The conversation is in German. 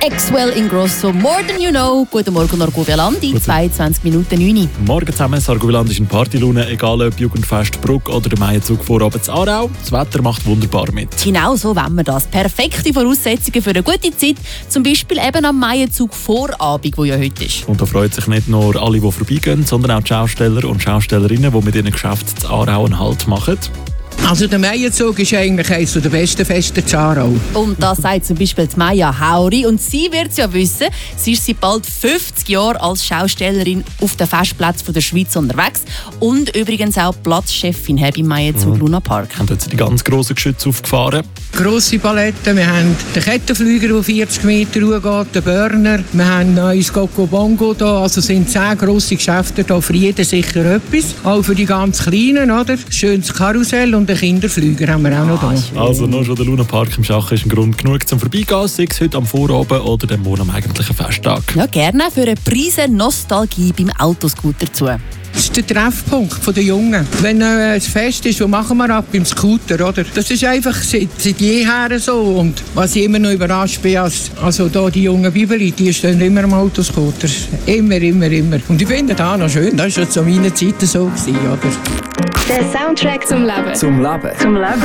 Maxwell Ingrosso, More Than You Know. Guten Morgen, Argovialandi, 22 Minuten 9. Morgen zusammen, Argoviland ist in Partylaune, egal ob Jugendfest Bruck oder der Maienzug Vorabend zu Aarau. Das Wetter macht wunderbar mit. Genau so wollen wir das. Perfekte Voraussetzungen für eine gute Zeit, zum Beispiel eben am Maienzug Vorabend, wo ja heute ist. Und da freut sich nicht nur alle, die vorbeigehen, sondern auch die Schausteller und Schaustellerinnen, die mit ihren Geschäften zu Aarau einen Halt machen. Also der Maienzug ist eigentlich eines der besten Feste in Aarau. Und das sagt zum Beispiel die Maja Hauri. Und sie wird es ja wissen, sie ist seit bald 50 Jahren als Schaustellerin auf den Festplätzen der Schweiz unterwegs und übrigens auch Platzchefin beim Maienzug Luna Park. Und hat sie die ganz grossen Geschütze aufgefahren. Grosse Paletten, wir haben den Kettenflüger, der 40 Meter hochgeht, den Burner, wir haben ein neues Coco Bongo da, also sind 10 grosse Geschäfte da, für jeden sicher etwas. Auch für die ganz Kleinen, oder? Schönes Karussell und den Kinderflüger haben wir auch noch da. Also nur schon der Luna Park im Schach ist ein Grund genug zum Vorbeigehen, sei es heute am Vorabend oder dem morgen am eigentlichen Festtag. Ja, gerne für eine Prise Nostalgie beim Autoscooter zu. Das ist der Treffpunkt der Jungen. Wenn ein Fest ist, wo machen wir ab? Beim Scooter, oder? Das ist einfach seit jeher so. Und was ich immer noch überrascht bin, also da die jungen Bibeli, die stehen immer am Autoscooter. Immer. Und ich finde das auch noch schön. Das war schon zu meiner Zeit so gewesen, oder? Der Soundtrack zum Leben. Zum Leben. Zum Leben.